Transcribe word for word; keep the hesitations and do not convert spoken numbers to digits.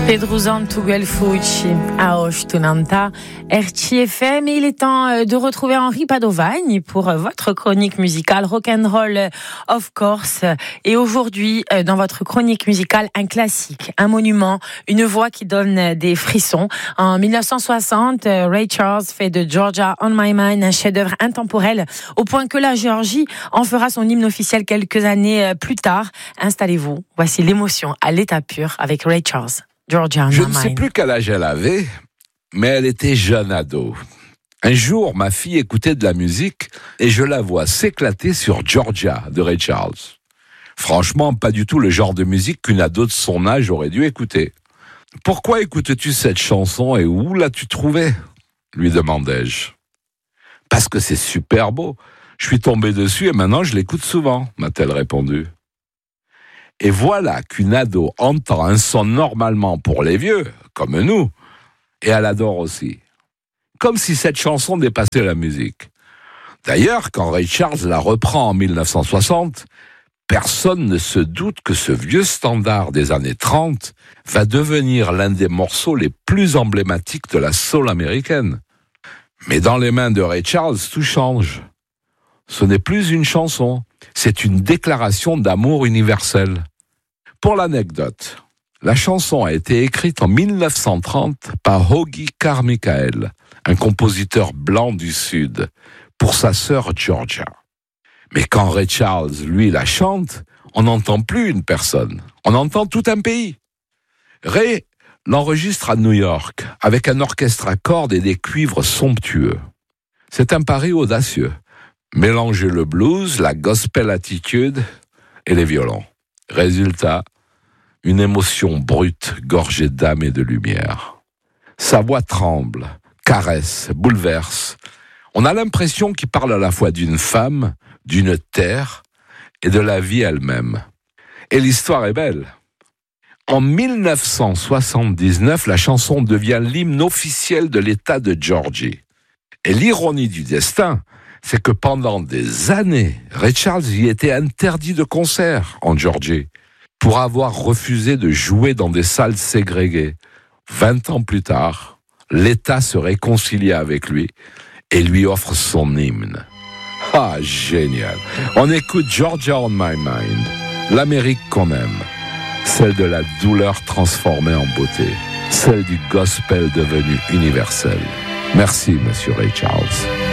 Pedruzan Tugelfucci, Aosh Tunanta, R T F M. Il est temps de retrouver Henri Padovagne pour votre chronique musicale Rock'n'Roll of course. Et aujourd'hui, dans votre chronique musicale, un classique, un monument, une voix qui donne des frissons. En dix-neuf cent soixante, Ray Charles fait de Georgia on My Mind un chef-d'œuvre intemporel, au point que la Géorgie en fera son hymne officiel quelques années plus tard. Installez-vous, voici l'émotion à l'état pur avec Ray Charles. Georgia, Je ne sais plus quel âge elle avait, mais elle était jeune ado. Un jour, ma fille écoutait de la musique et je la vois s'éclater sur Georgia de Ray Charles. Franchement, pas du tout le genre de musique qu'une ado de son âge aurait dû écouter. « Pourquoi écoutes-tu cette chanson et où l'as-tu trouvée ?» lui demandai-je. « Parce que c'est super beau. Je suis tombé dessus et maintenant je l'écoute souvent, » m'a-t-elle répondu. Et voilà qu'une ado entend un son normalement pour les vieux, comme nous, et elle adore aussi. Comme si cette chanson dépassait la musique. D'ailleurs, quand Ray Charles la reprend en dix-neuf cent soixante, personne ne se doute que ce vieux standard des années trente va devenir l'un des morceaux les plus emblématiques de la soul américaine. Mais dans les mains de Ray Charles, tout change. Ce n'est plus une chanson, c'est une déclaration d'amour universel. Pour l'anecdote, la chanson a été écrite en dix-neuf cent trente par Hoagy Carmichael, un compositeur blanc du Sud, pour sa sœur Georgia. Mais quand Ray Charles, lui, la chante, on n'entend plus une personne, on entend tout un pays. Ray l'enregistre à New York, avec un orchestre à cordes et des cuivres somptueux. C'est un pari audacieux. Mélanger le blues, la gospel attitude et les violons. Résultat, une émotion brute, gorgée d'âme et de lumière. Sa voix tremble, caresse, bouleverse. On a l'impression qu'il parle à la fois d'une femme, d'une terre et de la vie elle-même. Et l'histoire est belle. En dix-neuf cent soixante-dix-neuf, la chanson devient l'hymne officiel de l'État de Géorgie. Et l'ironie du destin, c'est que pendant des années, Ray Charles y était interdit de concert en Géorgie pour avoir refusé de jouer dans des salles ségrégées. Vingt ans plus tard, l'État se réconcilie avec lui et lui offre son hymne. Ah, génial! On écoute Georgia on My Mind, l'Amérique qu'on aime, celle de la douleur transformée en beauté, celle du gospel devenu universel. Merci, Monsieur Ray Charles.